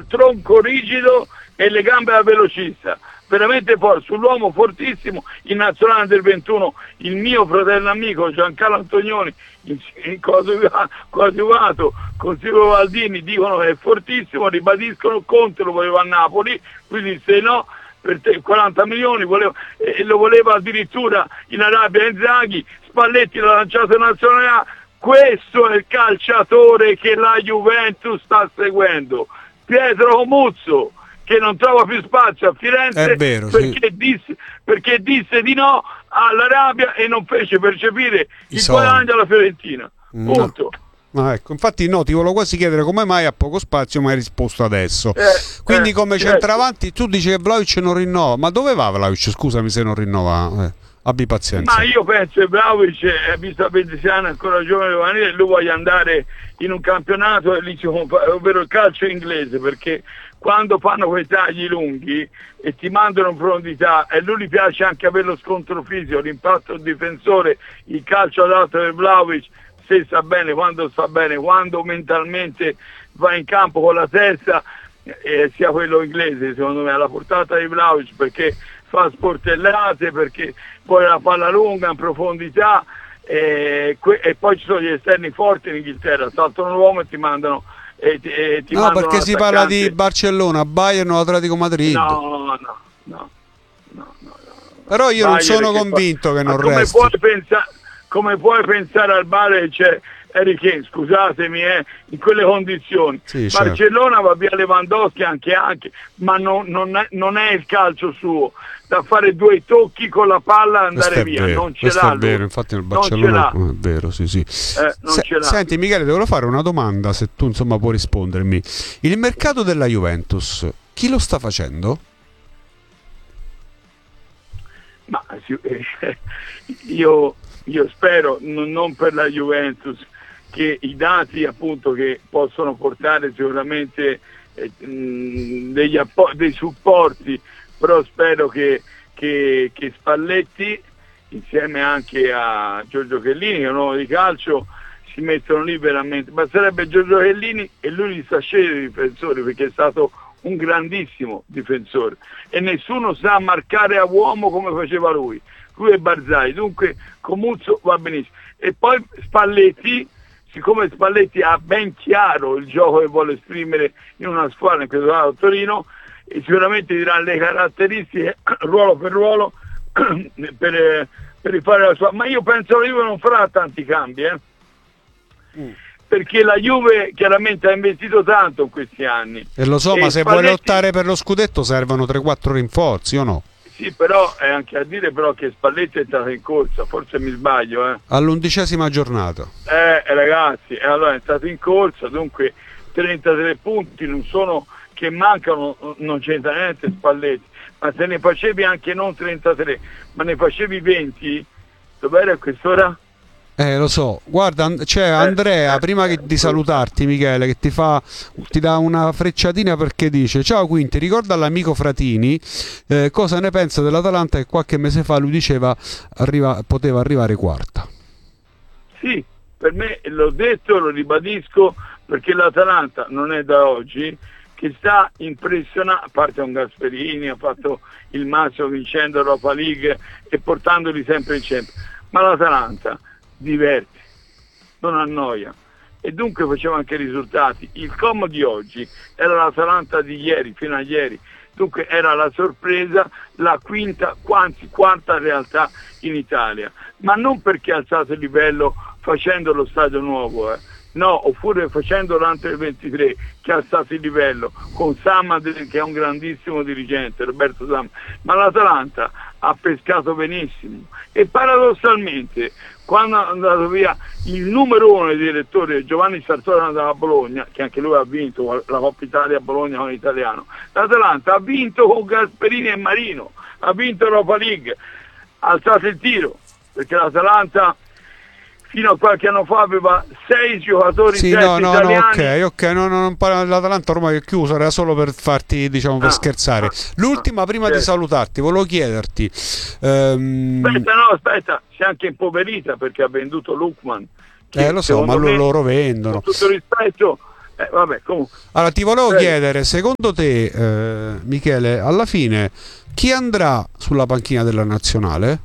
col tronco rigido e le gambe da velocista, veramente forte, sull'uomo fortissimo. In nazionale under 21 il mio fratello amico Giancarlo Antonioni, coadiuvato con Silvio Valdini, dicono che è fortissimo, ribadiscono. Conte lo voleva a Napoli, quindi se no per 40 milioni lo voleva addirittura in Arabia Inzaghi. Spalletti l'ha lanciato in nazionale A. Questo è il calciatore che la Juventus sta seguendo. Pietro Comuzzo, che non trova più spazio a Firenze, è vero, perché disse di no all'Arabia e non fece percepire il guadagno alla Fiorentina. Punto. No, ecco, infatti no, ti volevo quasi chiedere come mai ha poco spazio, ma hai risposto adesso. Quindi come centravanti tu dici che Vlahovic non rinnova, ma dove va Vlahovic? Scusami se non rinnova, abbi pazienza. Ma io penso che Vlahovic, visto a 26 anni ancora giovane giovanile, lui voglia andare in un campionato, ovvero il calcio inglese, perché quando fanno quei tagli lunghi e ti mandano in profondità, e lui gli piace anche avere lo scontro fisico, l'impatto difensore, il calcio adatto per Vlahovic, se sta bene, quando mentalmente va in campo con la testa, sia quello inglese, secondo me, alla portata di Vlahovic, perché fa sportellate, perché poi la palla lunga in profondità, e poi ci sono gli esterni forti in Inghilterra, saltano l'uomo e ti mandano no, perché si parla di Barcellona, Bayern o Atletico Madrid. No. Però io non sono convinto che non resti. Come puoi pensare al Bale c'è Harry Kane, scusatemi, in quelle condizioni. Sì, Barcellona va via Lewandowski anche, ma non è il calcio suo, da fare 2 tocchi con la palla e andare via. Vero, non ce l'ha. È vero, infatti nel Barcellona è vero, sì. Non ce l'ha. Senti Michele, devo fare una domanda, se tu insomma puoi rispondermi. Il mercato della Juventus, chi lo sta facendo? Ma io spero, non per la Juventus, che i dati appunto che possono portare sicuramente dei supporti, però spero che Spalletti, insieme anche a Giorgio Chiellini, che è un uomo di calcio, si mettono lì veramente. Basterebbe Giorgio Chiellini e lui li sa scegliere i difensori, perché è stato un grandissimo difensore e nessuno sa marcare a uomo come faceva lui e Barzai, dunque Comuzzo va benissimo. E poi Spalletti, siccome Spalletti ha ben chiaro il gioco che vuole esprimere in una squadra, in questo caso Torino, e sicuramente dirà le caratteristiche ruolo per ruolo per rifare la sua, ma io penso che la Juve non farà tanti cambi, perché la Juve chiaramente ha investito tanto in questi anni. E lo so, ma se vuoi lottare per lo scudetto servono 3-4 rinforzi, o no? Sì, però è anche a dire però che Spalletti è stato in corsa, forse mi sbaglio. All'11ª giornata. Ragazzi, allora è stato in corsa, dunque 33 punti non sono che mancano, non c'entra niente Spalletti, ma se ne facevi anche non 33, ma ne facevi 20, dov'era a quest'ora? Lo so, guarda, c'è Andrea, prima di salutarti Michele, che ti dà una frecciatina perché dice: ciao Quinti, ricorda all'amico Fratini cosa ne pensa dell'Atalanta, che qualche mese fa lui diceva poteva arrivare quarta. Sì, per me l'ho detto, lo ribadisco, perché l'Atalanta non è da oggi che sta impressionando, a parte un Gasperini, ha fatto il massimo vincendo Europa League e portandoli sempre in centro, ma l'Atalanta diverte, non annoia e dunque faceva anche risultati. Il Como di oggi era l'Atalanta di ieri, fino a ieri, dunque era la sorpresa, la quarta realtà in Italia, ma non perché ha alzato il livello facendo lo stadio nuovo, no, oppure facendo l'Anter 23 che ha alzato il livello con Samad, che è un grandissimo dirigente, Roberto Samad, ma l'Atalanta ha pescato benissimo e paradossalmente quando è andato via il numero 1 dei direttori, Giovanni Sartori, andava a Bologna, che anche lui ha vinto la Coppa Italia a Bologna con l'italiano, l'Atalanta ha vinto con Gasperini e Marino, ha vinto Europa League, ha alzato il tiro, perché l'Atalanta fino a qualche anno fa aveva 6 giocatori italiani. Ok, non parla dell'Atalanta, ormai è chiuso, era solo per farti, diciamo, per scherzare. L'ultima, prima di salutarti, volevo chiederti aspetta, si è anche impoverita perché ha venduto Lukman, lo so, ma loro vendono, con tutto rispetto, Vabbè, comunque. Allora ti volevo chiedere, secondo te, Michele, alla fine chi andrà sulla panchina della nazionale?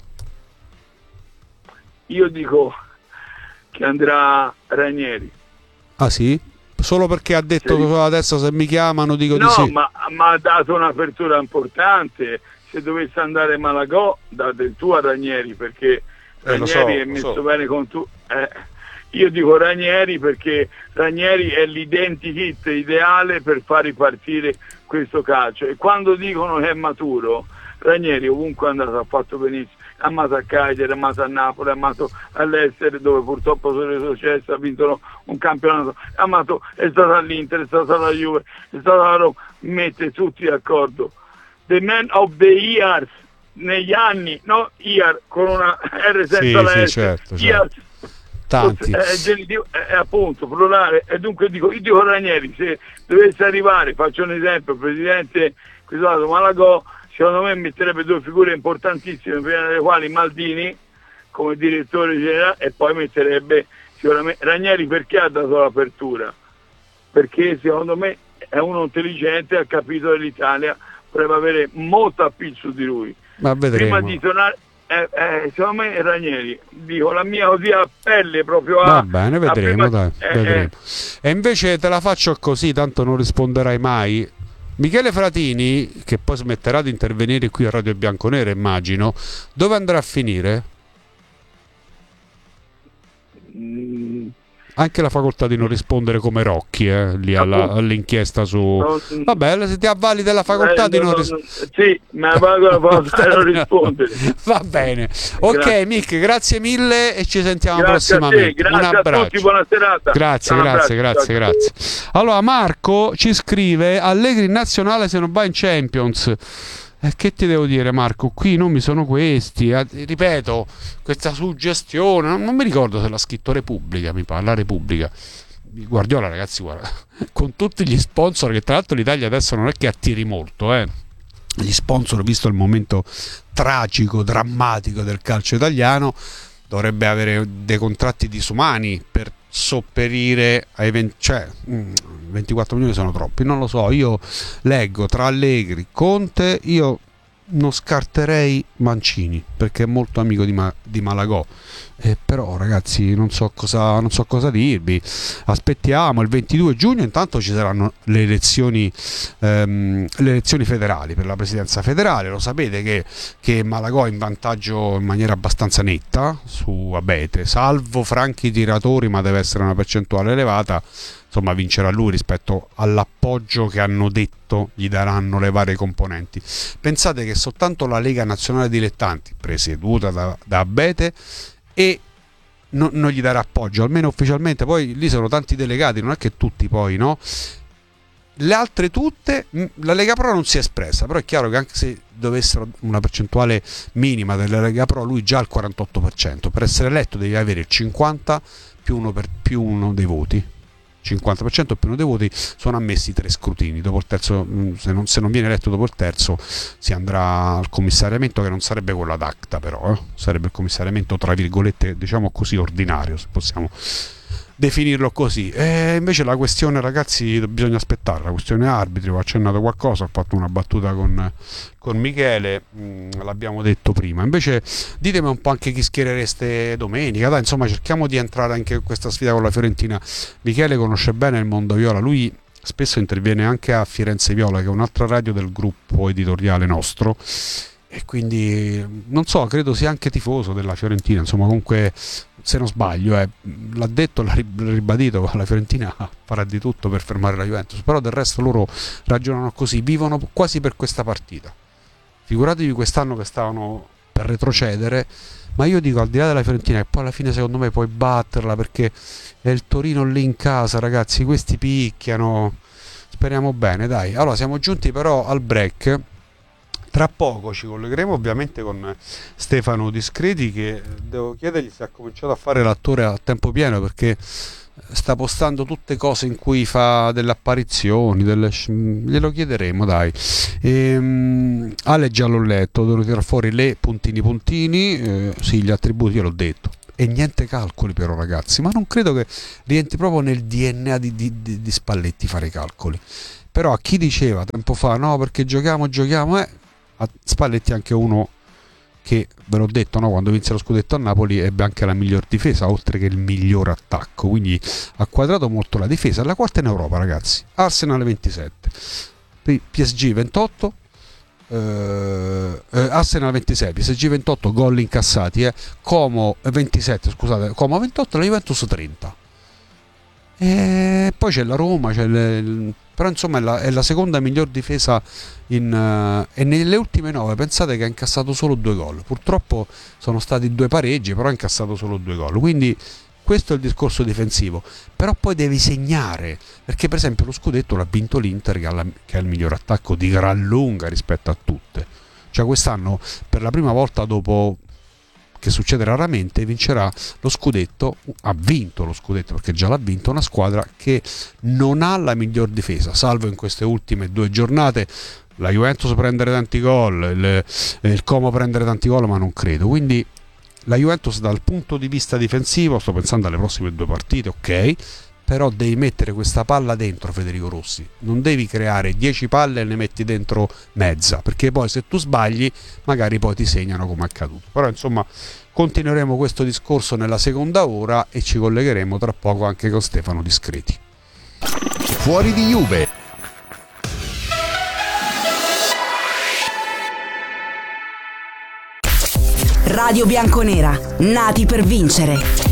Io dico che andrà Ranieri. Ah sì? Solo perché ha detto Sì. adesso se mi chiamano dico di No, sì. ma ha dato un'apertura importante. Se dovesse andare Malagò, date il tuo a Ranieri, perché Ranieri è messo bene con tu. Io dico Ranieri perché Ranieri è l'identikit ideale per far ripartire questo calcio. E quando dicono che è maturo, Ranieri ovunque è andato ha fatto benissimo. È amato a Cagliari, è amato a Napoli, è amato all'Ester, dove purtroppo sono retrocessi, ha vinto un campionato, è amato, è stato all'Inter, è stato alla Juve, è stato alla Roma, mette tutti d'accordo. The man of the years, negli anni, no year, con una R senza la S, certo. years. Tanti. È genitivo, è appunto plurale, e dunque io dico Ranieri, se dovesse arrivare, faccio un esempio, il presidente Malagò, secondo me metterebbe due figure importantissime, prima delle quali Maldini come direttore generale, e poi metterebbe sicuramente Ranieri. Perché ha dato l'apertura? Perché secondo me è uno intelligente, ha capito che l'Italia potrebbe avere molto appeal su di lui. Ma vedremo. Prima di tornare, secondo me Ranieri, dico la mia così a pelle proprio a... Va bene, vedremo, vedremo. E invece te la faccio così, tanto non risponderai mai. Michele Fratini, che poi smetterà di intervenire qui a Radio Bianconera, immagino, dove andrà a finire? Anche la facoltà di non rispondere come Rocchi, lì all'inchiesta su... Vabbè, se ti avvali della facoltà di non rispondere... Sì, ma vado la facoltà di non rispondere. Va bene. Ok, grazie. Mick, grazie mille e ci sentiamo prossimamente. Grazie un abbraccio. A tutti, buona serata. Grazie. Allora, Marco ci scrive: Allegri in nazionale se non va in Champions. Che ti devo dire, Marco? Qui i nomi sono questi. Ripeto, questa suggestione, non mi ricordo se l'ha scritto Repubblica, mi pare, la Repubblica. Guardiola, ragazzi, guarda, con tutti gli sponsor, che tra l'altro l'Italia adesso non è che attiri molto, gli sponsor, visto il momento tragico, drammatico del calcio italiano, dovrebbe avere dei contratti disumani per sopperire ai 24 milioni sono troppi, non lo so. Io leggo tra Allegri, Conte, io non scarterei Mancini perché è molto amico di Malagò, però ragazzi non so cosa dirvi. Aspettiamo il 22 giugno, intanto ci saranno le elezioni federali per la presidenza federale. Lo sapete che Malagò è in vantaggio in maniera abbastanza netta su Abete, salvo franchi tiratori, ma deve essere una percentuale elevata. Insomma, vincerà lui rispetto all'appoggio che hanno detto gli daranno le varie componenti. Pensate che soltanto la Lega Nazionale Dilettanti, presieduta da Abete, e non gli darà appoggio, almeno ufficialmente. Poi lì sono tanti delegati, non è che tutti poi, no? Le altre tutte, la Lega Pro non si è espressa, però è chiaro che anche se dovessero una percentuale minima della Lega Pro, lui già al 48%, per essere eletto devi avere il 50 più uno dei voti. 50% più uno dei voti, sono ammessi 3 scrutini. Dopo il terzo, se non viene eletto dopo il terzo, si andrà al commissariamento, che non sarebbe quello ad acta, però sarebbe il commissariamento tra virgolette, diciamo così, ordinario, se possiamo definirlo così. E invece la questione, ragazzi, bisogna aspettare, la questione arbitri. Ho accennato qualcosa, ho fatto una battuta con Michele, l'abbiamo detto prima. Invece ditemi un po' anche chi schierereste domenica, dai, insomma cerchiamo di entrare anche in questa sfida con la Fiorentina. Michele conosce bene il mondo viola, lui spesso interviene anche a Firenze Viola, che è un'altra radio del gruppo editoriale nostro, e quindi non so, credo sia anche tifoso della Fiorentina, insomma, comunque, se non sbaglio, l'ha detto, l'ha ribadito, la Fiorentina farà di tutto per fermare la Juventus, però del resto loro ragionano così, vivono quasi per questa partita. Figuratevi quest'anno che stavano per retrocedere, ma io dico, al di là della Fiorentina, che poi alla fine secondo me puoi batterla, perché è il Torino lì in casa, ragazzi, questi picchiano, speriamo bene, dai. Allora, siamo giunti però al break. Tra poco ci collegheremo ovviamente con Stefano Discreti, che devo chiedergli se ha cominciato a fare l'attore a tempo pieno, perché sta postando tutte cose in cui fa delle apparizioni, glielo chiederemo, dai. Ale già l'ho letto, devo tirare fuori le puntini, sì, gli attributi, io l'ho detto. e niente calcoli però, ragazzi, ma non credo che rientri proprio nel DNA di Spalletti fare i calcoli. Però a chi diceva tempo fa no perché giochiamo a Spalletti è anche uno che, ve l'ho detto, no, quando vinse lo scudetto a Napoli ebbe anche la miglior difesa oltre che il miglior attacco, quindi ha quadrato molto la difesa. La quarta in Europa, ragazzi. Arsenal 27, PSG 28, Arsenal 26, PSG 28, gol incassati, Como 27, scusate, Como 28, la Juventus 30. E poi c'è la Roma, però insomma è la seconda miglior difesa e nelle ultime 9 pensate che ha incassato solo 2 gol. Purtroppo sono stati 2 pareggi, però ha incassato solo 2 gol. Quindi questo è il discorso difensivo. Però poi devi segnare, perché per esempio lo scudetto l'ha vinto l'Inter che ha il miglior attacco di gran lunga rispetto a tutte. Cioè quest'anno per la prima volta dopo, che succede raramente, vincerà lo scudetto, ha vinto lo scudetto perché già l'ha vinto, una squadra che non ha la miglior difesa, salvo in queste ultime 2 giornate la Juventus prendere tanti gol, il Como prendere tanti gol, ma non credo. Quindi la Juventus dal punto di vista difensivo, sto pensando alle prossime 2 partite, ok, però devi mettere questa palla dentro, Federico Rossi, non devi creare 10 palle e ne metti dentro mezza, perché poi se tu sbagli magari poi ti segnano come è accaduto. Però insomma continueremo questo discorso nella seconda ora e ci collegheremo tra poco anche con Stefano Discreti. Fuori di Juve. Radio Bianconera, nati per vincere.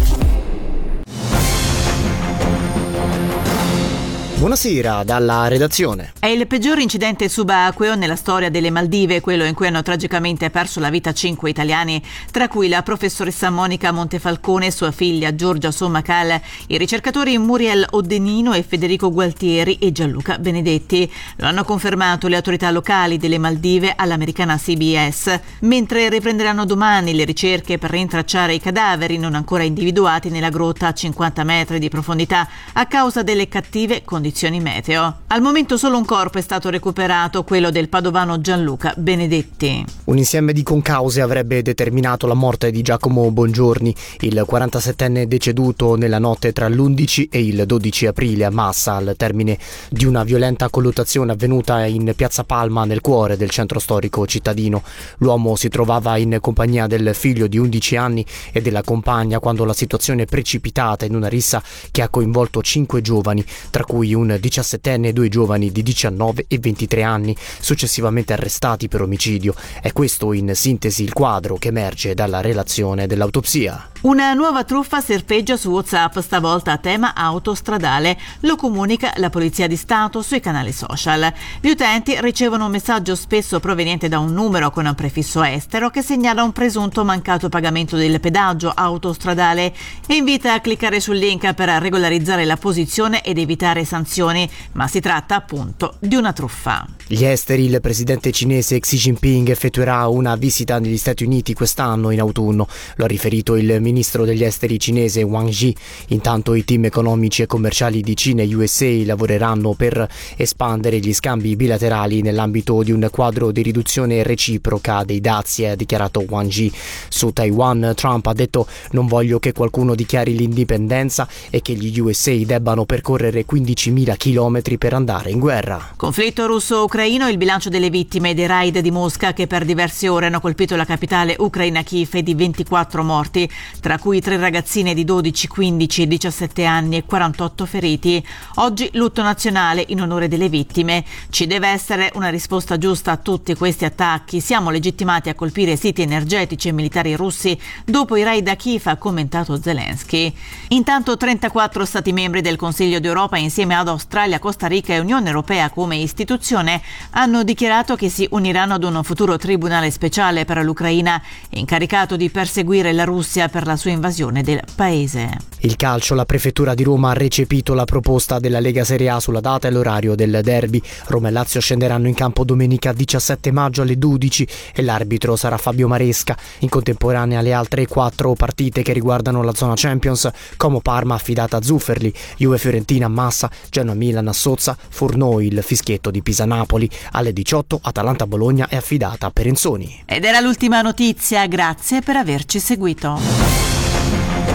Buonasera dalla redazione. È il peggior incidente subacqueo nella storia delle Maldive, quello in cui hanno tragicamente perso la vita 5 italiani, tra cui la professoressa Monica Montefalcone, sua figlia Giorgia Sommacal, i ricercatori Muriel Oddenino e Federico Gualtieri e Gianluca Benedetti. Lo hanno confermato le autorità locali delle Maldive all'americana CBS, mentre riprenderanno domani le ricerche per rintracciare i cadaveri non ancora individuati nella grotta a 50 metri di profondità a causa delle cattive condizioni meteo. Al momento solo un corpo è stato recuperato, quello del padovano Gianluca Benedetti. Un insieme di concause avrebbe determinato la morte di Giacomo Bongiorni, il 47enne deceduto nella notte tra l'11 e il 12 aprile a Massa, al termine di una violenta colluttazione avvenuta in Piazza Palma, nel cuore del centro storico cittadino. L'uomo si trovava in compagnia del figlio di 11 anni e della compagna quando la situazione è precipitata in una rissa che ha coinvolto 5 giovani, tra cui un 17enne e 2 giovani di 19 e 23 anni, successivamente arrestati per omicidio. È questo in sintesi il quadro che emerge dalla relazione dell'autopsia. Una nuova truffa serpeggia su WhatsApp, stavolta a tema autostradale. Lo comunica la Polizia di Stato sui canali social. Gli utenti ricevono un messaggio spesso proveniente da un numero con un prefisso estero che segnala un presunto mancato pagamento del pedaggio autostradale e invita a cliccare sul link per regolarizzare la posizione ed evitare sanzioni, ma si tratta appunto di una truffa. Gli esteri, il presidente cinese Xi Jinping effettuerà una visita negli Stati Uniti quest'anno in autunno, lo ha riferito il ministro degli esteri cinese Wang Yi. Intanto i team economici e commerciali di Cina e USA lavoreranno per espandere gli scambi bilaterali nell'ambito di un quadro di riduzione reciproca dei dazi, ha dichiarato Wang Yi. Su Taiwan, Trump ha detto: non voglio che qualcuno dichiari l'indipendenza e che gli USA debbano percorrere 15.000 chilometri per andare in guerra. Conflitto russo-ucraino, il bilancio delle vittime dei raid di Mosca che per diverse ore hanno colpito la capitale ucraina Kiev è di 24 morti, tra cui 3 ragazzine di 12, 15 e 17 anni e 48 feriti. Oggi lutto nazionale in onore delle vittime. Ci deve essere una risposta giusta a tutti questi attacchi. Siamo legittimati a colpire siti energetici e militari russi dopo i raid a Kiev, ha commentato Zelensky. Intanto 34 stati membri del Consiglio d'Europa, insieme ad Australia, Costa Rica e Unione Europea come istituzione, hanno dichiarato che si uniranno ad un futuro tribunale speciale per l'Ucraina, incaricato di perseguire la Russia per la sua invasione del paese. Il calcio, la prefettura di Roma ha recepito la proposta della Lega Serie A sulla data e l'orario del derby. Roma e Lazio scenderanno in campo domenica 17 maggio alle 12 e l'arbitro sarà Fabio Maresca. In contemporanea le altre 4 partite che riguardano la zona Champions: Como Parma affidata a Zufferli, Juve Fiorentina a Massa, Genoa Milan a Sozza, Fornoi il fischietto di Pisa Napoli. Alle 18 Atalanta Bologna è affidata a Perenzoni. Ed era l'ultima notizia, grazie per averci seguito.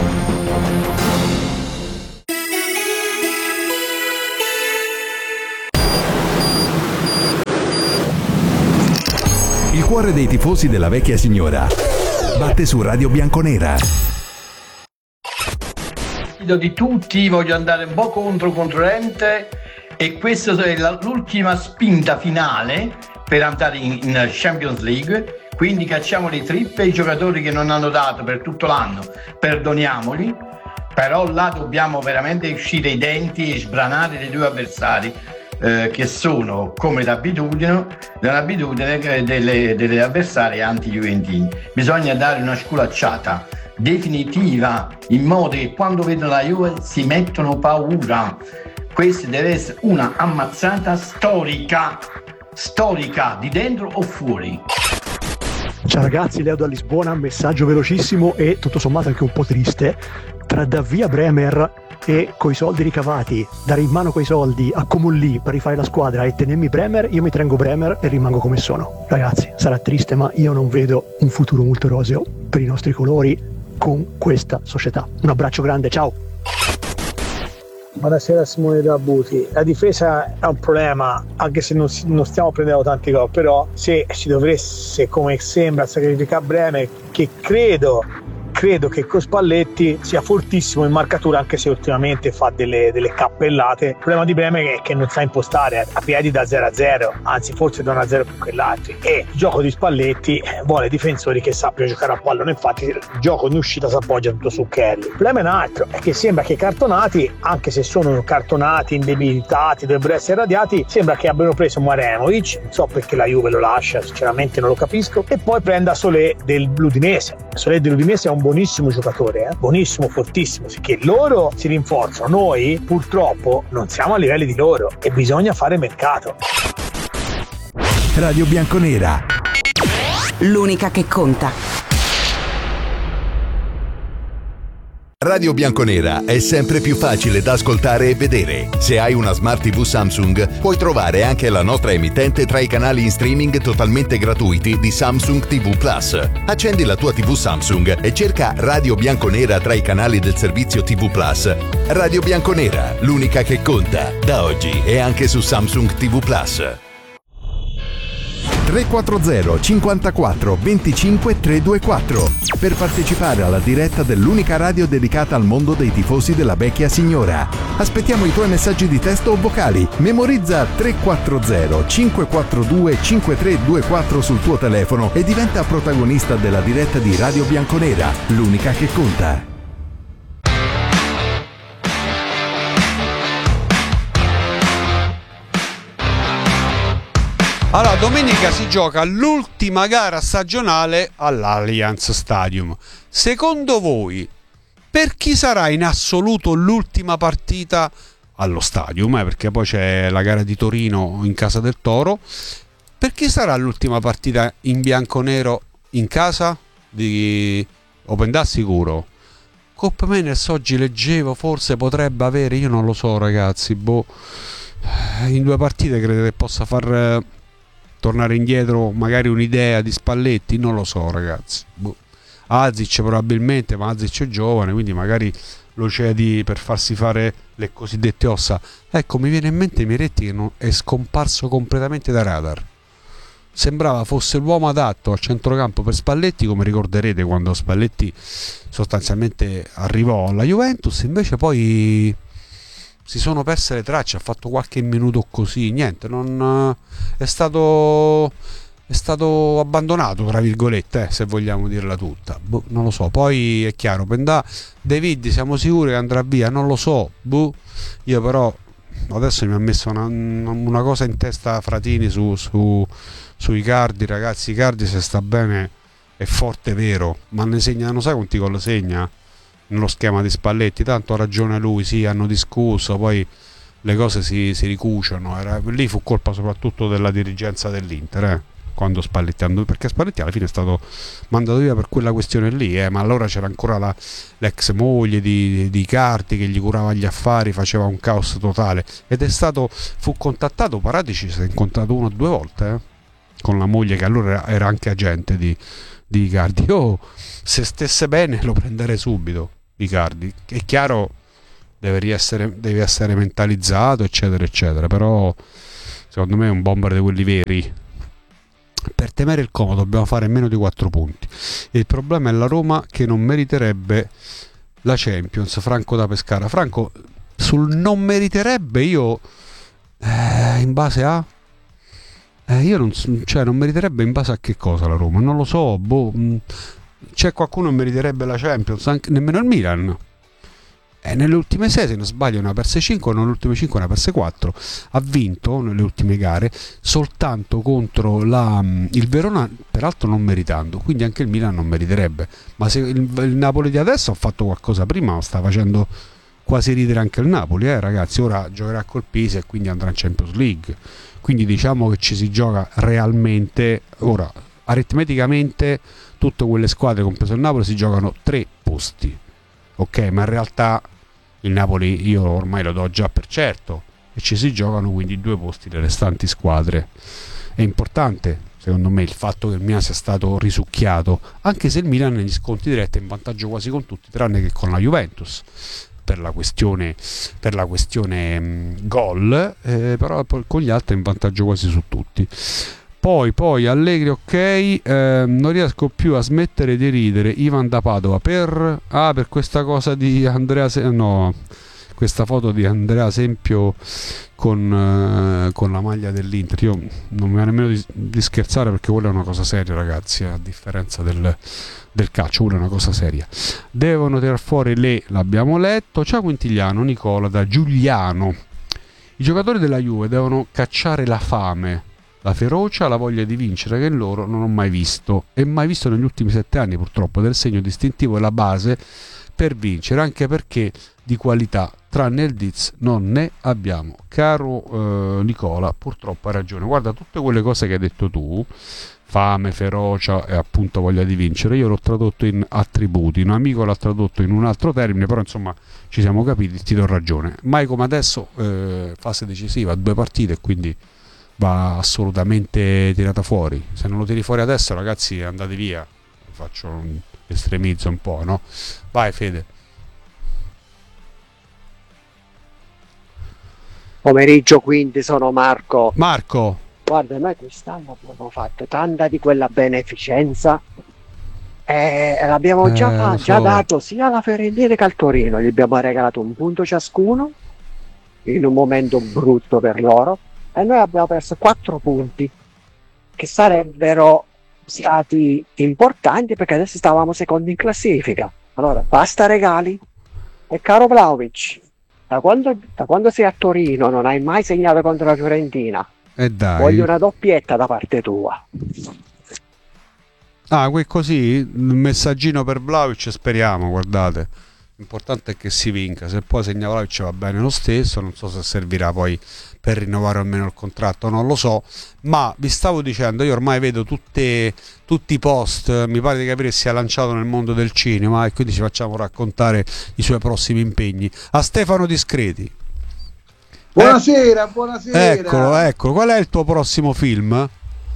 Il cuore dei tifosi della vecchia signora batte su Radio Bianconera. Di tutti, voglio andare un po' controcorrente e questa è l'ultima spinta finale per andare in Champions League, quindi cacciamo le trippe ai giocatori che non hanno dato per tutto l'anno, perdoniamoli, però là dobbiamo veramente uscire i denti e sbranare i due avversari che sono come d'abitudine delle avversarie anti-juventini. Bisogna dare una sculacciata definitiva in modo che quando vedono la Juve si mettono paura. Questa deve essere una ammazzata storica di dentro o fuori. Ciao ragazzi, Leo da Lisbona, messaggio velocissimo e tutto sommato anche un po' triste. Tra da via Bremer e coi soldi ricavati, dare in mano quei soldi a Comolli per rifare la squadra e tenermi Bremer, io mi tengo Bremer e rimango come sono. Ragazzi, sarà triste, ma io non vedo un futuro molto roseo per i nostri colori con questa società. Un abbraccio grande, ciao! Buonasera Simone da Buti. La difesa è un problema, anche se non stiamo prendendo tanti gol, però se si dovesse, come sembra, sacrificare Bremer, che credo che con Spalletti sia fortissimo in marcatura, anche se ultimamente fa delle cappellate. Il problema di Bremer è che non sa impostare a piedi da 0-0, anzi forse da 1-0 più che l'altro, e il gioco di Spalletti vuole difensori che sappiano giocare a pallone, infatti il gioco in uscita si appoggia tutto su Kelly. Il problema è un altro, è che sembra che i cartonati, anche se sono cartonati, indebilitati, dovrebbero essere radiati, sembra che abbiano preso Maremovic, non so perché la Juve lo lascia, sinceramente non lo capisco, e poi prenda Solé dell'Udinese. Solé dell'Udinese è un buonissimo giocatore, buonissimo, fortissimo, che loro si rinforzano, noi purtroppo non siamo a livelli di loro e bisogna fare mercato. Radio Bianconera, l'unica che conta. Radio Bianconera è sempre più facile da ascoltare e vedere. Se hai una Smart TV Samsung, puoi trovare anche la nostra emittente tra i canali in streaming totalmente gratuiti di Samsung TV Plus. Accendi la tua TV Samsung e cerca Radio Bianconera tra i canali del servizio TV Plus. Radio Bianconera, l'unica che conta, da oggi e anche su Samsung TV Plus. 340 54 25 324 per partecipare alla diretta dell'unica radio dedicata al mondo dei tifosi della vecchia signora. Aspettiamo i tuoi messaggi di testo o vocali. Memorizza 340 542 5324 sul tuo telefono e diventa protagonista della diretta di Radio Bianconera, l'unica che conta. Allora, domenica si gioca l'ultima gara stagionale all'Allianz Stadium. Secondo voi, per chi sarà in assoluto l'ultima partita allo Stadium? Perché poi c'è la gara di Torino in casa del Toro. Per chi sarà l'ultima partita in bianconero in casa? Di Open Da sicuro. Coppa Meners oggi leggevo, forse potrebbe avere, io non lo so ragazzi, in 2 partite credo che possa far tornare indietro magari un'idea di Spalletti, non lo so ragazzi. Azic probabilmente, ma Azic è giovane, quindi magari lo cedi per farsi fare le cosiddette ossa. Ecco, mi viene in mente Miretti che è scomparso completamente da radar. Sembrava fosse l'uomo adatto al centrocampo per Spalletti, come ricorderete quando Spalletti sostanzialmente arrivò alla Juventus, invece poi si sono perse le tracce, ha fatto qualche minuto così, niente, non è stato abbandonato tra virgolette, se vogliamo dirla tutta. Non lo so. Poi è chiaro, Pendà, David siamo sicuri che andrà via, non lo so. Io però adesso mi ha messo una cosa in testa Fratini su Icardi, ragazzi. Icardi se sta bene è forte, vero, ma ne segna, non sai quanti gol segna nello schema di Spalletti. Tanto ha ragione lui, sì, hanno discusso, poi le cose si ricuciono. Lì fu colpa soprattutto della dirigenza dell'Inter, quando Spalletti andò, perché Spalletti alla fine è stato mandato via per quella questione lì, ma allora c'era ancora l'ex moglie di Icardi che gli curava gli affari, faceva un caos totale, ed fu contattato, Paratici si è incontrato 1 o 2 volte con la moglie che allora era anche agente di Icardi. Se stesse bene lo prenderei subito Icardi, è chiaro, deve essere mentalizzato eccetera eccetera, però secondo me è un bomber di quelli veri. per temere il Como dobbiamo fare meno di 4 punti. E il problema è la Roma che non meriterebbe la Champions. Franco da Pescara. Franco, sul non meriterebbe io in base a io non meriterebbe in base a che cosa la Roma? Non lo so, c'è qualcuno che meriterebbe la Champions, nemmeno il Milan. Nelle ultime 6, se non sbaglio, ne ha perse 5, nelle ultime 5 ne ha perse 4. Ha vinto nelle ultime gare soltanto contro il Verona, peraltro non meritando, quindi anche il Milan non meriterebbe. Ma se il Napoli di adesso ha fatto qualcosa prima, sta facendo quasi ridere anche il Napoli, ragazzi. Ora giocherà col Pisa e quindi andrà in Champions League. Quindi diciamo che ci si gioca realmente, ora aritmeticamente, tutte quelle squadre, compreso il Napoli, si giocano 3 posti. Ok, ma in realtà il Napoli io ormai lo do già per certo, e ci si giocano quindi 2 posti le restanti squadre. È importante secondo me il fatto che il Milan sia stato risucchiato, anche se il Milan negli scontri diretti è in vantaggio quasi con tutti, tranne che con la Juventus per la questione gol, però con gli altri è in vantaggio quasi su tutti. Poi Allegri, ok, non riesco più a smettere di ridere. Ivan da Padova per questa cosa di Andrea questa foto di Andrea Sempio con la maglia dell'Inter. Io non mi va nemmeno di scherzare, perché quella è una cosa seria, ragazzi, a differenza del calcio, quella è una cosa seria. Devono tirar fuori l'abbiamo letto. Ciao Quintigliano, Nicola da Giuliano. I giocatori della Juve devono cacciare la fame, la ferocia, la voglia di vincere, che in loro non ho mai visto, e mai visto negli ultimi 7 anni purtroppo, del segno distintivo e la base per vincere, anche perché di qualità tranne il Diz non ne abbiamo. Caro Nicola, purtroppo hai ragione. Guarda, tutte quelle cose che hai detto tu, fame, ferocia e appunto voglia di vincere, io l'ho tradotto in attributi, un amico l'ha tradotto in un altro termine, però insomma ci siamo capiti, ti do ragione. Mai come adesso, fase decisiva, 2 partite, quindi va assolutamente tirata fuori. Se non lo tiri fuori adesso, ragazzi, andate via. Faccio un estremizzo un po', no? Vai Fede. Pomeriggio, quindi sono Marco. Guarda, noi quest'anno abbiamo fatto tanta di quella beneficenza e l'abbiamo già dato sia alla Fiorentina che al Torino. Gli abbiamo regalato un punto ciascuno in un momento brutto per loro, e noi abbiamo perso 4 punti che sarebbero stati importanti, perché adesso stavamo secondi in classifica. Allora basta regali. E caro Vlahovic, da quando sei a Torino non hai mai segnato contro la Fiorentina. Dai. Voglio una doppietta da parte tua. Così un messaggino per Vlahovic, speriamo, guardate. L'importante è che si vinca. Se poi segna Vlahovic va bene lo stesso. Non so se servirà poi per rinnovare almeno il contratto, non lo so. Ma vi stavo dicendo, io ormai vedo tutti i post, mi pare di capire sia lanciato nel mondo del cinema, e quindi ci facciamo raccontare i suoi prossimi impegni. A Stefano Discreti. Buonasera. Eccolo. Qual è il tuo prossimo film?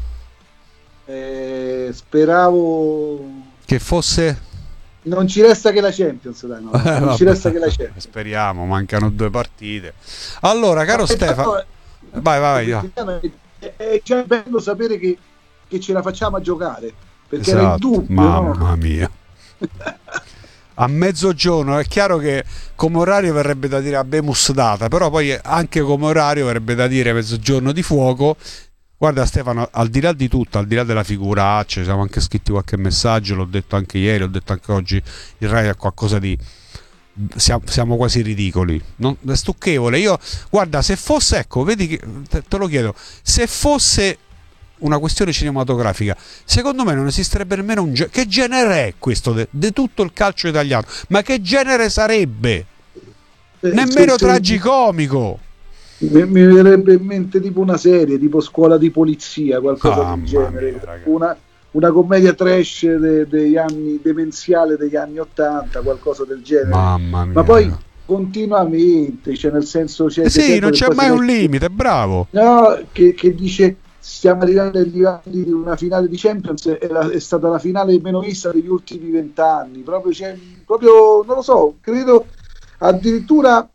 Speravo che fosse... Non ci resta che la Champions, dai, no. Non ci resta che la Champions. Speriamo, mancano 2 partite. Allora, caro Stefano, vai. È già bello sapere che ce la facciamo a giocare, perché esatto, era il dubbio, mamma no? mia. A mezzogiorno è chiaro che come orario verrebbe da dire abemus data, però poi anche come orario verrebbe da dire mezzogiorno di fuoco. Guarda Stefano, al di là di tutto, al di là della figuraccia, ci siamo anche scritti qualche messaggio, l'ho detto anche ieri, l'ho detto anche oggi, il Rai è qualcosa di... Siamo quasi ridicoli, no? È stucchevole. Io, guarda, se fosse, ecco, vedi che te lo chiedo, se fosse una questione cinematografica, secondo me non esisterebbe nemmeno un genere. Che genere è questo di tutto il calcio italiano? Ma che genere sarebbe? Nemmeno tragicomico. Mi verrebbe in mente tipo una serie, tipo Scuola di Polizia, qualcosa del genere, una commedia trash degli anni, demenziale degli anni 80, qualcosa del genere. Mamma mia. Ma poi continuamente, cioè nel senso... sì, non c'è mai un limite, bravo. No, che dice stiamo arrivando ai livelli di una finale di Champions, è stata la finale meno vista degli ultimi 20 anni, proprio non lo so, credo addirittura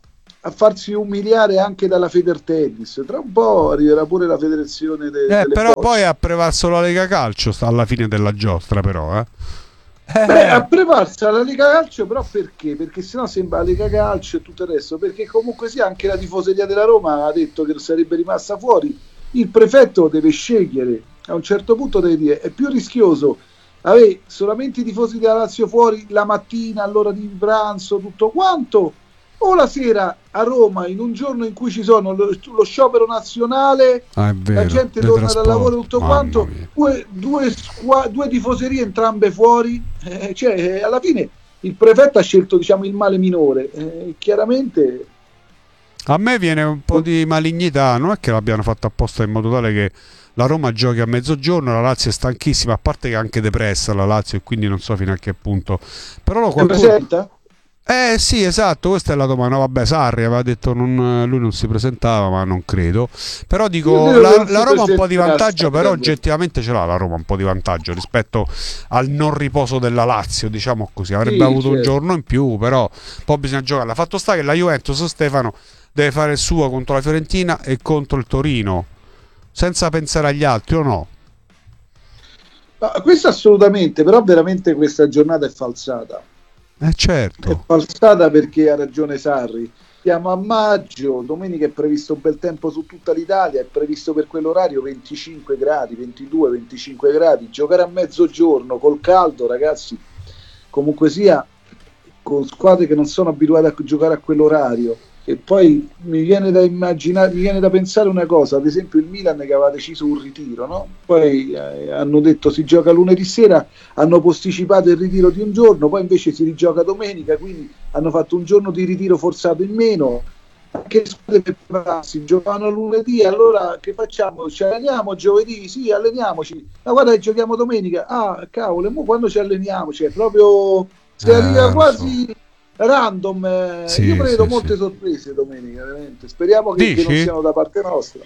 a farsi umiliare anche dalla Federtennis. Tra un po' arriverà pure la federazione delle però bocce. poi ha prevalso la Lega Calcio alla fine della giostra, però ha prevalsa la Lega Calcio, però perché? Perché sennò sembra la Lega Calcio e tutto il resto, perché comunque sia anche la tifoseria della Roma ha detto che sarebbe rimasta fuori. Il prefetto deve scegliere, a un certo punto deve dire: è più rischioso avere solamente i tifosi della Lazio fuori la mattina all'ora di pranzo, tutto quanto, o la sera a Roma, in un giorno in cui ci sono lo sciopero nazionale, la gente torna dal lavoro, tutto quanto, due tifoserie entrambe fuori, cioè alla fine il prefetto ha scelto, diciamo, il male minore, chiaramente. A me viene un po' di malignità, non è che l'abbiano fatto apposta in modo tale che la Roma giochi a mezzogiorno, la Lazio è stanchissima, a parte che è anche depressa la Lazio, e quindi non so fino a che punto. Però lo presenta? Sì, esatto, questa è la domanda. Vabbè, Sarri aveva detto lui non si presentava, ma non credo. Però dico, la Roma ha un po' di vantaggio, però oggettivamente ce l'ha la Roma un po' di vantaggio rispetto al non riposo della Lazio, diciamo così. Avrebbe avuto un giorno in più, però poi bisogna giocarla. Fatto sta che la Juventus, Stefano, deve fare il suo contro la Fiorentina e contro il Torino, senza pensare agli altri, o no? Questo assolutamente, però veramente questa giornata è falsata. Certo. È falsata perché ha ragione Sarri. Siamo a maggio, domenica è previsto un bel tempo su tutta l'Italia, è previsto per quell'orario 25 gradi, 22, 25 gradi. Giocare a mezzogiorno col caldo, ragazzi, comunque sia, con squadre che non sono abituate a giocare a quell'orario. E poi mi viene da immaginare, mi viene da pensare una cosa, ad esempio il Milan che aveva deciso un ritiro, no? Poi hanno detto si gioca lunedì sera, hanno posticipato il ritiro di un giorno, poi invece si rigioca domenica, quindi hanno fatto un giorno di ritiro forzato in meno. Anche le squadre per prepararsi giocano lunedì, allora che facciamo? Ci alleniamo giovedì? Sì, alleniamoci. Ma guarda che giochiamo domenica. Ah, cavolo, e mo quando ci alleniamo? Cioè, proprio si arriva quasi random. Sì, io prevedo molte sorprese domenica, veramente. Speriamo che non siano da parte nostra.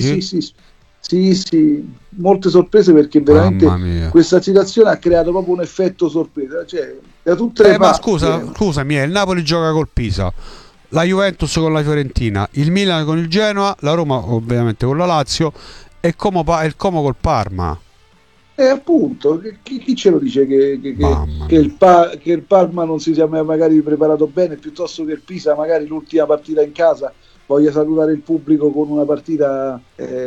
Sì, molte sorprese, perché veramente questa situazione ha creato proprio un effetto sorpresa, cioè da tutte le parti. Ma scusami, il Napoli gioca col Pisa, la Juventus con la Fiorentina, il Milan con il Genoa, la Roma ovviamente con la Lazio e il Como col Parma. Appunto, chi ce lo dice che il Parma non si sia magari preparato bene, piuttosto che il Pisa magari l'ultima partita in casa voglia salutare il pubblico con una partita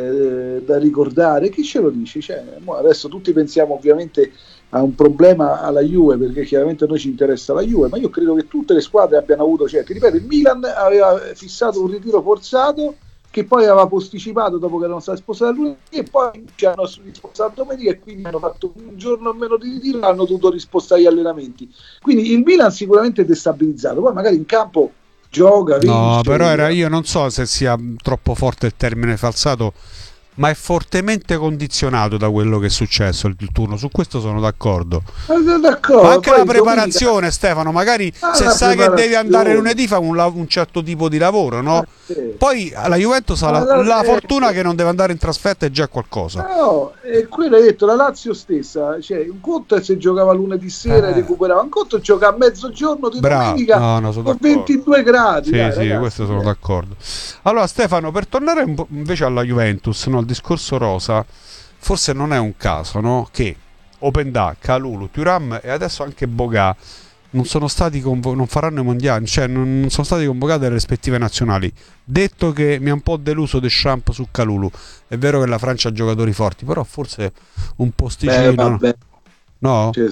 da ricordare? Chi ce lo dice? Cioè, adesso tutti pensiamo ovviamente a un problema alla Juve, perché chiaramente a noi ci interessa la Juve, ma io credo che tutte le squadre abbiano avuto, cioè, ti ripeto, il Milan aveva fissato un ritiro forzato che poi aveva posticipato dopo che erano stati spostati a lunedì, e poi ci hanno rispostato domenica, e quindi hanno fatto un giorno o meno di ritiro e hanno dovuto rispostare gli allenamenti. Quindi il Milan sicuramente è destabilizzato, poi magari in campo gioca, vince. No, però io non so se sia troppo forte il termine falsato, ma è fortemente condizionato da quello che è successo il turno, su questo sono d'accordo. Ma anche la preparazione, Stefano, magari se sai che devi andare lunedì fa un certo tipo di lavoro, no? Poi la Juventus ha la fortuna che non deve andare in trasferta, è già qualcosa. No, e quello hai detto, la Lazio stessa, cioè un conto è se giocava lunedì sera e recuperava, un conto gioca a mezzogiorno di domenica con 22 gradi. Sì, questo sono d'accordo. Allora Stefano, per tornare invece alla Juventus, no, il discorso rosa, forse non è un caso, no? Che Openda, Kalulu, Thuram e adesso anche Boga non sono stati non faranno i mondiali, cioè non sono stati convocati dalle rispettive nazionali. Detto che mi ha un po' deluso Deschamps su Kalulu, è vero che la Francia ha giocatori forti, però forse un posticino, no? Ci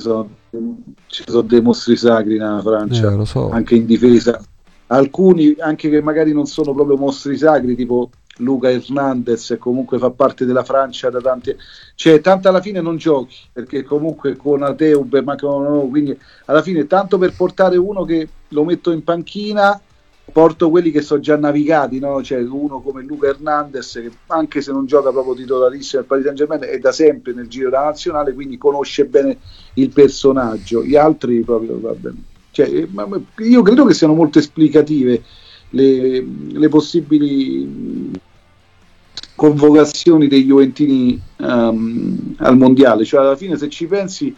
sono dei mostri sacri nella Francia, lo so. Anche in difesa, alcuni anche che magari non sono proprio mostri sacri, tipo Luca Hernandez, e comunque fa parte della Francia da tanti, cioè tanto alla fine non giochi, perché comunque con Ateub, quindi alla fine tanto per portare uno che lo metto in panchina, porto quelli che sono già navigati, no? Cioè uno come Luca Hernandez, che anche se non gioca proprio titolarissimo al Paris Saint-Germain, è da sempre nel giro della nazionale, quindi conosce bene il personaggio. Gli altri proprio, vabbè, cioè, io credo che siano molto esplicative le possibili convocazioni dei juventini al mondiale. Cioè alla fine, se ci pensi,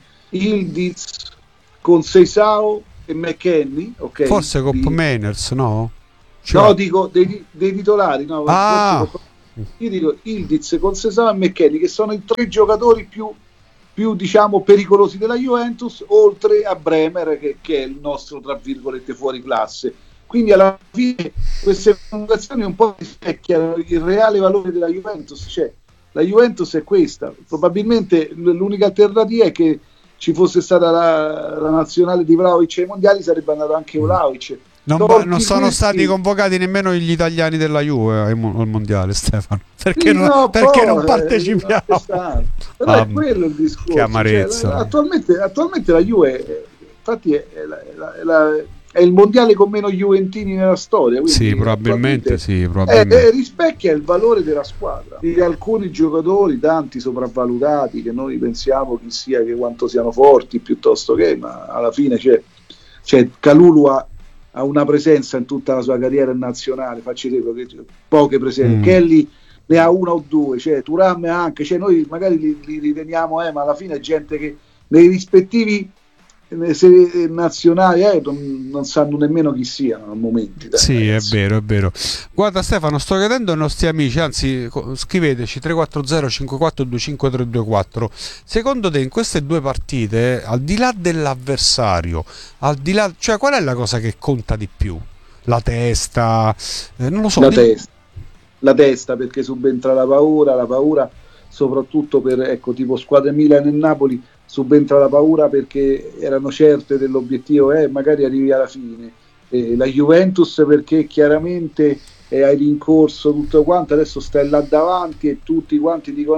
Ildiz con Seisao e McKennie, forse con Meiners, no? No, dico dei titolari, no? Io dico Ildiz, Conceição e McKennie, che sono i 3 giocatori più diciamo pericolosi della Juventus, oltre a Bremer che è il nostro tra virgolette fuori classe. Quindi alla fine queste convocazioni un po' rispecchiano il reale valore della Juventus. Cioè, la Juventus è questa. Probabilmente l'unica alternativa è che ci fosse stata la nazionale di Vlahovic ai mondiali, sarebbe andato anche Vlahovic. Non sono stati convocati nemmeno gli italiani della Juve al mondiale, Stefano, perché non partecipiamo. Però è quello il discorso. Che amarezza. Attualmente la Juve infatti è il mondiale con meno juventini nella storia. Sì, probabilmente. Rispecchia il valore della squadra di alcuni giocatori, tanti sopravvalutati, che noi pensiamo chi sia, che quanto siano forti, piuttosto che, ma alla fine c'è Kalulu ha una presenza in tutta la sua carriera nazionale, faccio vedere poche presenze. Kelly ne ha una o due, cioè Thuram anche, cioè noi magari li riteniamo, ma alla fine è gente che nei rispettivi nazionali non sanno nemmeno chi siano a momenti. Sì, ragazzi. È vero. Guarda Stefano, sto chiedendo ai nostri amici, anzi scriveteci 340 5425 324. Secondo te in queste 2 partite, al di là dell'avversario, cioè qual è la cosa che conta di più? La testa? Non lo so. La testa, perché subentra la paura soprattutto per tipo squadre Milan e Napoli, subentra la paura perché erano certe dell'obiettivo, magari arrivi alla fine. La Juventus perché chiaramente hai rincorso tutto quanto, adesso stai là davanti e tutti quanti dicono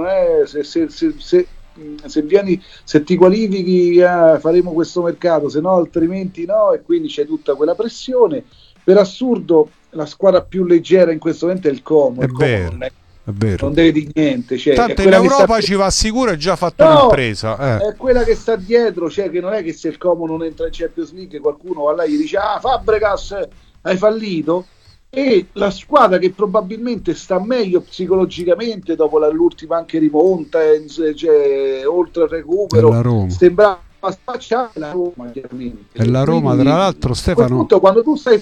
se ti qualifichi faremo questo mercato, se no altrimenti no, e quindi c'è tutta quella pressione. Per assurdo la squadra più leggera in questo momento è il Como. È vero. Non deve dire niente, cioè, tanto in Europa ci va sicuro, è già fatto un'impresa. È quella che sta dietro, cioè che non è che se il Como non entra in Champions League qualcuno va là e gli dice Fabregas hai fallito, e la squadra che probabilmente sta meglio psicologicamente dopo l'ultima anche rimonta, oltre al recupero, sembrava spacciare la Roma, chiaramente. E la Roma, tra l'altro, Stefano, quando tu sei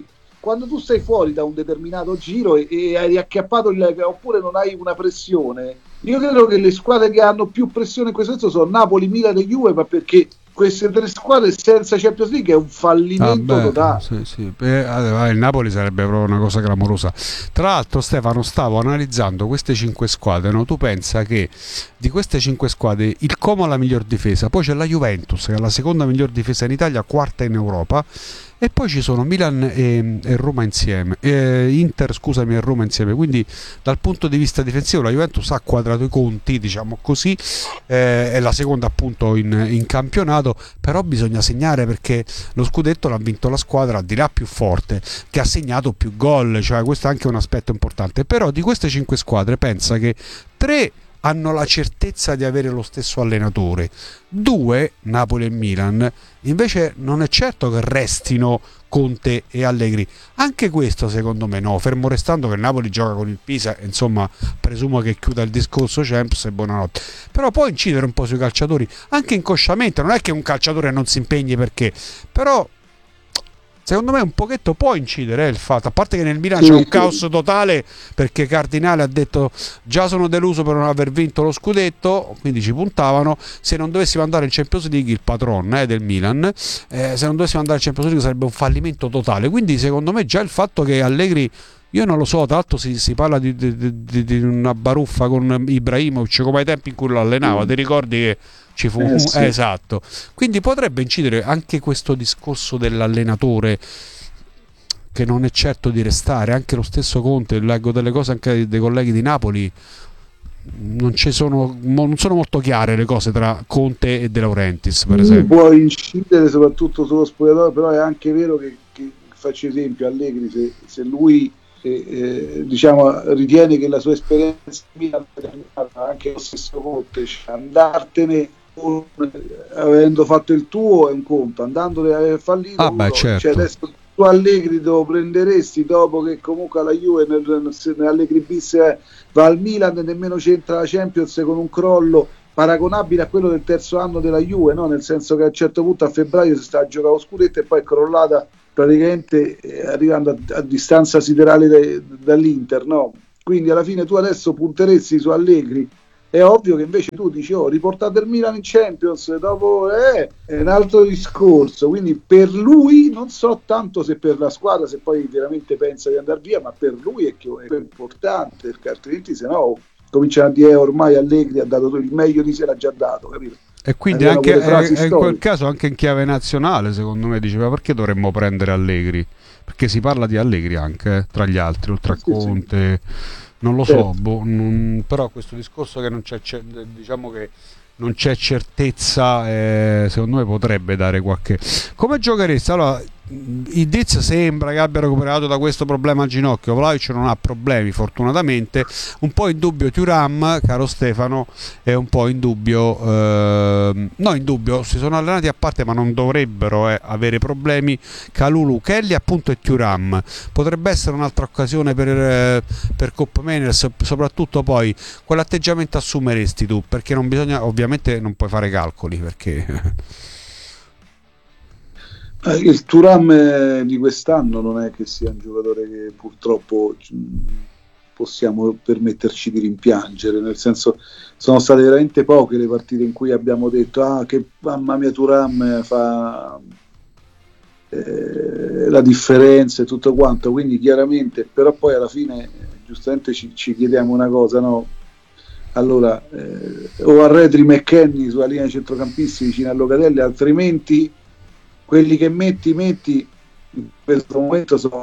fuori da un determinato giro e hai riacchiappato oppure non hai una pressione, io credo che le squadre che hanno più pressione in questo senso sono Napoli, Milan e Juve, ma perché queste 3 squadre senza Champions League è un fallimento totale. Sì. Il Napoli sarebbe proprio una cosa clamorosa. Tra l'altro, Stefano, stavo analizzando queste 5 squadre, no? Tu pensa che di queste 5 squadre il Como ha la miglior difesa, poi c'è la Juventus che ha la seconda miglior difesa in Italia, quarta in Europa, e poi ci sono Milan e Roma insieme, Inter e Roma insieme. Quindi dal punto di vista difensivo la Juventus ha quadrato i conti, diciamo così, è la seconda appunto in campionato, però bisogna segnare, perché lo scudetto l'ha vinto la squadra al di là più forte, che ha segnato più gol, cioè questo è anche un aspetto importante. Però di queste 5 squadre pensa che 3 hanno la certezza di avere lo stesso allenatore, 2, Napoli e Milan, invece non è certo che restino Conte e Allegri. Anche questo secondo me no, fermo restando che il Napoli gioca con il Pisa, insomma presumo che chiuda il discorso Champions e buonanotte. Però può incidere un po' sui calciatori, anche inconsciamente, non è che un calciatore non si impegni perché, però secondo me un pochetto può incidere il fatto, a parte che nel Milan c'è un caos totale, perché Cardinale ha detto già sono deluso per non aver vinto lo scudetto, quindi ci puntavano, se non dovessimo andare in Champions League, il patron del Milan, se non dovessimo andare in Champions League sarebbe un fallimento totale. Quindi secondo me già il fatto che Allegri, io non lo so, tra l'altro si parla di una baruffa con Ibrahimovic come ai tempi in cui lo allenava, ti ricordi che ci fu esatto, quindi potrebbe incidere anche questo discorso dell'allenatore, che non è certo di restare. Anche lo stesso Conte, leggo delle cose anche dei colleghi di Napoli, non sono molto chiare le cose tra Conte e De Laurentiis, per esempio. Può incidere soprattutto sullo spogliatoio, però è anche vero che faccio esempio Allegri, se lui diciamo ritiene che la sua esperienza anche lo stesso Conte, cioè andartene avendo fatto il tuo è un conto, andandone a fallito certo. Cioè adesso tu Allegri lo prenderesti dopo che comunque alla Juve nell'Allegri bis va al Milan e nemmeno c'entra la Champions, con un crollo paragonabile a quello del terzo anno della Juve, no? Nel senso che a un certo punto a febbraio si sta a giocare lo scudetto e poi è crollata praticamente arrivando a distanza siderale dall'Inter, no? Quindi alla fine tu adesso punteresti su Allegri. È ovvio che invece tu dici riportate il Milan in Champions, dopo è un altro discorso, quindi per lui non so tanto se per la squadra, se poi veramente pensa di andare via, ma per lui è importante, perché altrimenti se no cominciano a dire ormai Allegri ha dato il meglio di sé, l'ha già dato, capito? E quindi anche in quel caso anche in chiave nazionale secondo me diceva perché dovremmo prendere Allegri, perché si parla di Allegri anche tra gli altri, oltre a Conte. Non lo so, però questo discorso che non c'è, diciamo che non c'è certezza, secondo me potrebbe dare qualche... Come giocheresti? Allora, il Diz sembra che abbia recuperato da questo problema al ginocchio, Vlahovic non ha problemi fortunatamente, un po' in dubbio Thuram, caro Stefano, è un po' in dubbio, no in dubbio, si sono allenati a parte ma non dovrebbero avere problemi Kalulu, Kelly appunto e Thuram, potrebbe essere un'altra occasione per Coppa Mainers, soprattutto poi quell'atteggiamento assumeresti tu, perché non bisogna, ovviamente non puoi fare calcoli perché... Il Thuram di quest'anno non è che sia un giocatore che purtroppo possiamo permetterci di rimpiangere, nel senso sono state veramente poche le partite in cui abbiamo detto che mamma mia Thuram fa la differenza e tutto quanto, quindi chiaramente, però poi alla fine giustamente ci chiediamo una cosa, no? Allora o arretri McKennie sulla linea dei centrocampisti vicino a Locatelli, altrimenti quelli che metti in questo momento sono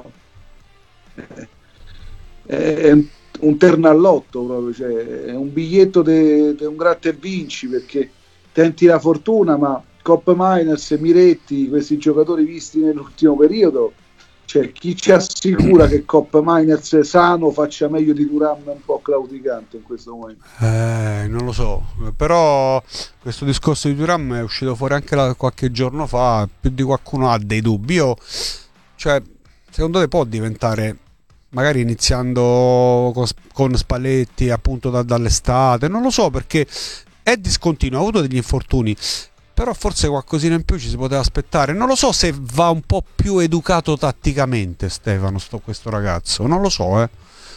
è un ternallotto proprio, cioè è un biglietto di un gratta e vinci, perché tenti la fortuna, ma Coppa Miners, Miretti, questi giocatori visti nell'ultimo periodo, cioè chi ci assicura che Coppa Miners sano faccia meglio di Thuram un po' claudicante in questo momento? Non lo so, però questo discorso di Thuram è uscito fuori anche qualche giorno fa, più di qualcuno ha dei dubbi. Cioè, secondo te può diventare, magari iniziando con Spalletti appunto dall'estate, non lo so, perché è discontinuo, ha avuto degli infortuni, però forse qualcosina in più ci si poteva aspettare. Non lo so se va un po' più educato tatticamente Stefano, questo ragazzo, non lo so.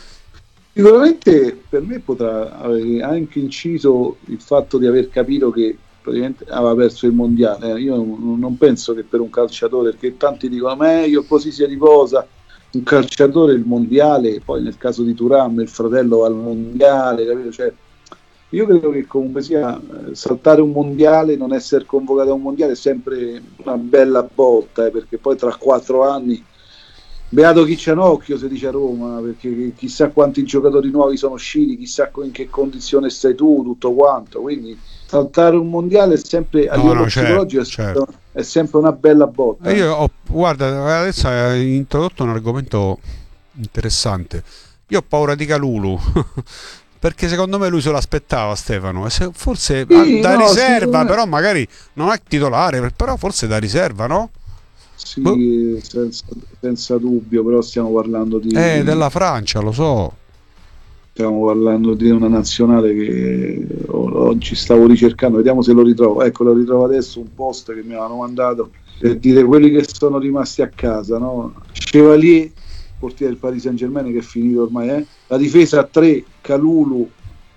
Sicuramente per me potrà aver anche inciso il fatto di aver capito che praticamente aveva perso il mondiale. Io non penso che per un calciatore, perché tanti dicono meglio così si riposa, un calciatore il mondiale, poi nel caso di Thuram il fratello va al mondiale, capito? Cioè, io credo che comunque sia saltare un mondiale, non essere convocato a un mondiale è sempre una bella botta, perché poi tra 4 anni beato chi c'ha un occhio, si dice a Roma, perché chissà quanti giocatori nuovi sono usciti, chissà in che condizione stai tu, tutto quanto, quindi saltare un mondiale è sempre a livello psicologico certo. È sempre una bella botta. Guarda, adesso hai introdotto un argomento interessante. Io ho paura di Kalulu perché secondo me lui se l'aspettava Stefano, e forse da riserva, però magari non è titolare, però forse da riserva, no? Sì, senza dubbio, però stiamo parlando della Francia, lo so. Stiamo parlando di una nazionale che oggi stavo ricercando, vediamo se lo ritrovo. Ecco, lo ritrovo adesso, un post che mi avevano mandato per dire quelli che sono rimasti a casa, no? Chevalier, portiere del Paris Saint-Germain, che è finito ormai, la difesa a 3, Kalulu,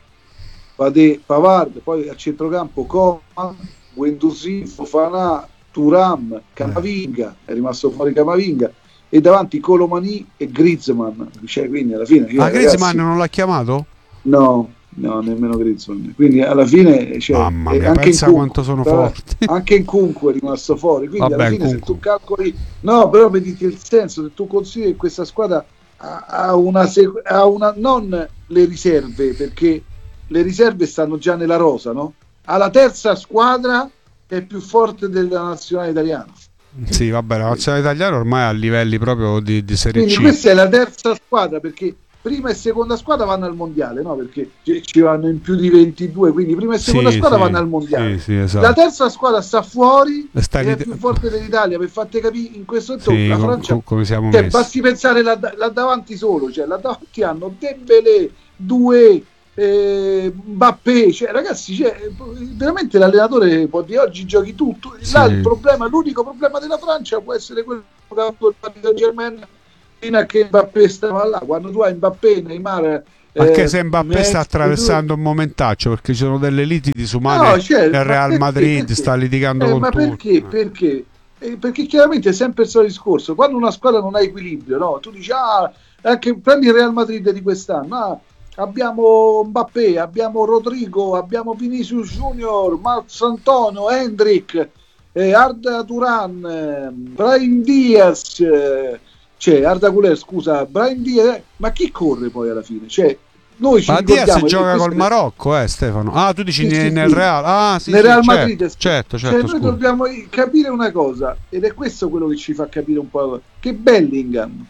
Pavard, poi a centrocampo Coman, Guendouzi, Fofana, Thuram, Camavinga, è rimasto fuori Camavinga, e davanti Colomani e Griezmann, cioè, quindi alla fine Griezmann non l'ha chiamato? No, nemmeno Griezmann, quindi alla fine mamma mia, anche pensa quanto sono forti. Anche in Kunku è rimasto fuori, quindi alla fine se tu calcoli, no, però vedete il senso, se tu consideri che questa squadra ha una non le riserve, perché le riserve stanno già nella rosa, no? Ha la terza squadra è più forte della nazionale italiana. Sì, vabbè, la nazionale italiana ormai a livelli proprio di Serie C. Quindi questa è la terza squadra, perché prima e seconda squadra vanno al mondiale, no? Perché ci vanno in più di 22, quindi prima e seconda squadra vanno al mondiale. Sì, esatto. La terza squadra sta fuori ed è più forte dell'Italia, per farti capire in questo momento la Francia come siamo messi. Basti pensare là davanti solo, cioè là davanti hanno Dembélé, Doué, Mbappé, cioè, ragazzi, veramente l'allenatore può dire oggi giochi tutto. Là l'unico problema della Francia può essere quello che ha fatto il Paris Saint-Germain fino a che Mbappé stava là. Quando tu hai Mbappé, Neymar, anche se Mbappé sta attraversando un momentaccio, perché ci sono delle liti disumane nel Real Madrid, sta litigando con tutti. Perché chiaramente è sempre il solito discorso. Quando una squadra non ha equilibrio, no? Tu dici anche prendi il Real Madrid di quest'anno, abbiamo Mbappé, abbiamo Rodrigo, abbiamo Vinicius Junior, Marc Antonio, Hendrick, Arda Turan, Brahim Diaz, Arda Güler, scusa, Brahim Diaz, ma chi corre poi alla fine? Noi ma Diaz gioca col Marocco, Stefano. Tu dici nel Real? Nel Real Madrid. Certo. Noi dobbiamo capire una cosa, ed è questo quello che ci fa capire un po', che Bellingham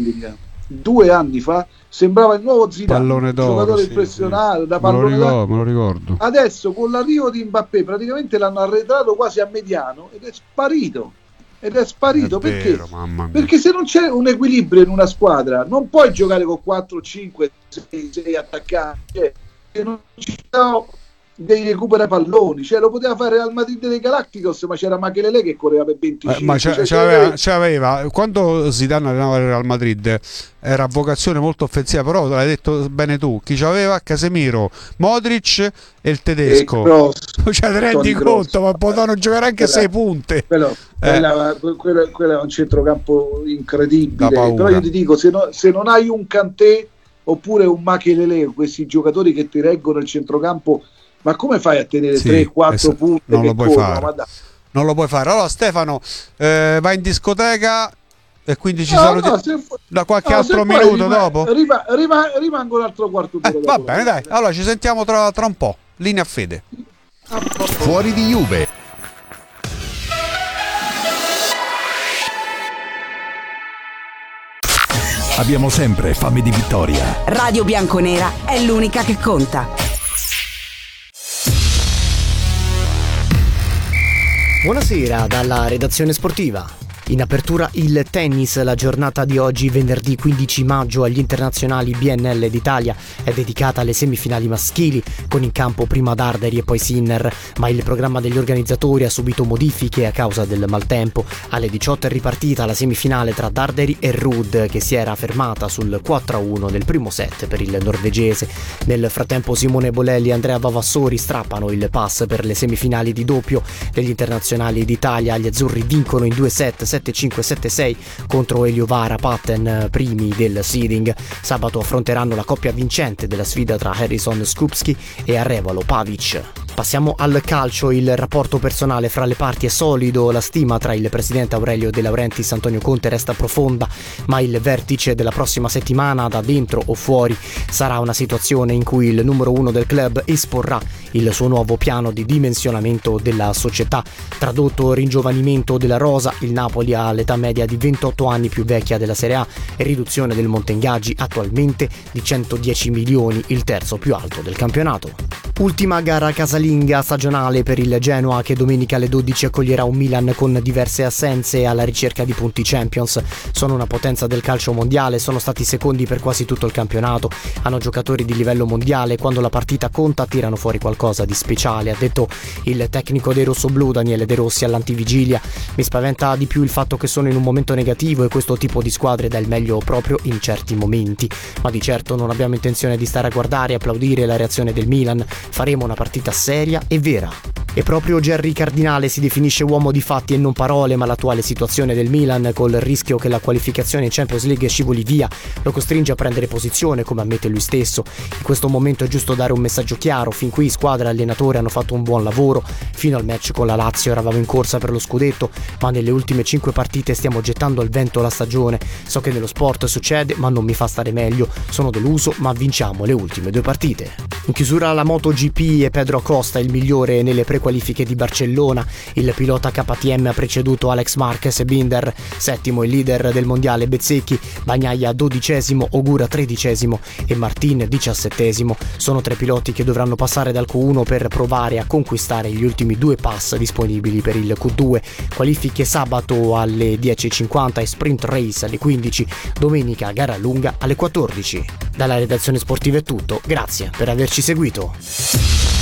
2 anni fa sembrava il nuovo Zidane, pallone d'oro, giocatore impressionante, da pallone d'oro. Me lo ricordo. Adesso con l'arrivo di Mbappé praticamente l'hanno arretrato quasi a mediano ed è sparito. Perché? Vero, mamma mia. Perché se non c'è un equilibrio in una squadra non puoi giocare con 4, 5, 6 attaccanti, non ci sono dei recupera palloni, lo poteva fare al Madrid dei Galacticos, ma c'era Makelele che correva per 25. Ma c'aveva quando Zidane allenava il Real Madrid era vocazione molto offensiva, però l'hai detto bene tu, chi c'aveva? Casemiro, Modric e il tedesco. Te rendi conto, ma potevano giocare anche 6 punte. Quello è un centrocampo incredibile, però io ti dico, se non hai un Kanté oppure un Makelele, questi giocatori che ti reggono il centrocampo, ma come fai a tenere 3-4 punti? Non lo puoi fare. Allora Stefano, vai in discoteca e quindi ci da qualche altro minuto dopo? Rimango un altro quarto d'ora. Va bene, dai. Allora ci sentiamo tra un po'. Linea Fede. Fuori di Juve. Abbiamo sempre fame di vittoria. Radio Bianconera è l'unica che conta. Buonasera dalla redazione sportiva. In apertura il tennis, la giornata di oggi, venerdì 15 maggio, agli internazionali BNL d'Italia è dedicata alle semifinali maschili, con in campo prima Darderi e poi Sinner, ma il programma degli organizzatori ha subito modifiche a causa del maltempo. Alle 18 è ripartita la semifinale tra Darderi e Ruud, che si era fermata sul 4-1 del primo set per il norvegese. Nel frattempo Simone Bolelli e Andrea Vavassori strappano il pass per le semifinali di doppio degli internazionali d'Italia. Gli azzurri vincono in 2 set 7-5, 7-6 contro Elio Vara, Patten, primi del seeding. Sabato affronteranno la coppia vincente della sfida tra Harrison Skupski e Arevalo Pavic. Passiamo al calcio. Il rapporto personale fra le parti è solido, la stima tra il presidente Aurelio De Laurentiis e Antonio Conte resta profonda, ma il vertice della prossima settimana, da dentro o fuori, sarà una situazione in cui il numero 1 del club esporrà il suo nuovo piano di dimensionamento della società. Tradotto: ringiovanimento della rosa, il Napoli ha l'età media di 28 anni più vecchia della Serie A e riduzione del monte ingaggi attualmente di 110 milioni, il terzo più alto del campionato. Ultima gara casalinga stagionale per il Genoa, che domenica alle 12 accoglierà un Milan con diverse assenze alla ricerca di punti Champions. Sono una potenza del calcio mondiale, sono stati secondi per quasi tutto il campionato, hanno giocatori di livello mondiale, quando la partita conta tirano fuori qualcosa di speciale, ha detto il tecnico dei rossoblù Daniele De Rossi all'antivigilia. Mi spaventa di più il fatto che sono in un momento negativo e questo tipo di squadre dà il meglio proprio in certi momenti, ma di certo non abbiamo intenzione di stare a guardare e applaudire la reazione del Milan. Faremo una partita seria e vera. E proprio Gerry Cardinale si definisce uomo di fatti e non parole, ma l'attuale situazione del Milan, col rischio che la qualificazione in Champions League scivoli via, lo costringe a prendere posizione, come ammette lui stesso. In questo momento è giusto dare un messaggio chiaro: fin qui squadra e allenatore hanno fatto un buon lavoro, fino al match con la Lazio eravamo in corsa per lo scudetto, ma nelle ultime 5 partite stiamo gettando al vento la stagione. So che nello sport succede, ma non mi fa stare meglio, sono deluso, ma vinciamo le ultime 2 partite. In chiusura la MotoGP e Pedro Acosta il migliore nelle qualifiche di Barcellona. Il pilota KTM ha preceduto Alex Marquez e Binder, settimo il leader del mondiale Bezzecchi, Bagnaia 12°, Ogura 13° e Martin 17°. Sono 3 piloti che dovranno passare dal Q1 per provare a conquistare gli ultimi 2 pass disponibili per il Q2. Qualifiche sabato alle 10:50 e sprint race alle 15, domenica gara lunga alle 14. Dalla redazione sportiva è tutto, grazie per averci seguito.